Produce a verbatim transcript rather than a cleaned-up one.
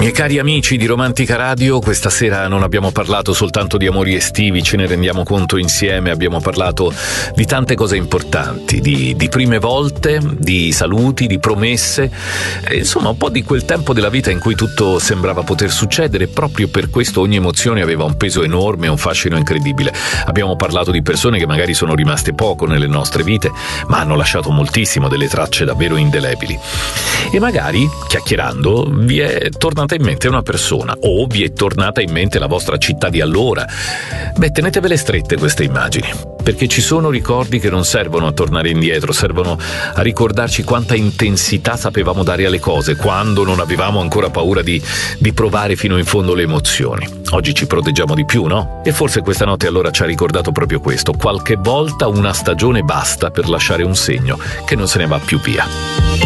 Miei cari amici di Romantica Radio, questa sera non abbiamo parlato soltanto di amori estivi, ce ne rendiamo conto insieme, abbiamo parlato di tante cose importanti, di, di prime volte, di saluti, di promesse, e insomma un po' di quel tempo della vita in cui tutto sembrava poter succedere, proprio per questo ogni emozione aveva un peso enorme, un fascino incredibile. Abbiamo parlato di persone che magari sono rimaste poco nelle nostre vite, ma hanno lasciato moltissimo, delle tracce davvero indelebili. E magari, chiacchierando, vi è tornata in mente una persona, o vi è tornata in mente la vostra città di allora. Beh, tenetevele strette queste immagini, perché ci sono ricordi che non servono a tornare indietro, servono a ricordarci quanta intensità sapevamo dare alle cose, quando non avevamo ancora paura di, di provare fino in fondo le emozioni. Oggi ci proteggiamo di più, no? E forse questa notte allora ci ha ricordato proprio questo: qualche volta una stagione basta per lasciare un segno che non se ne va più via.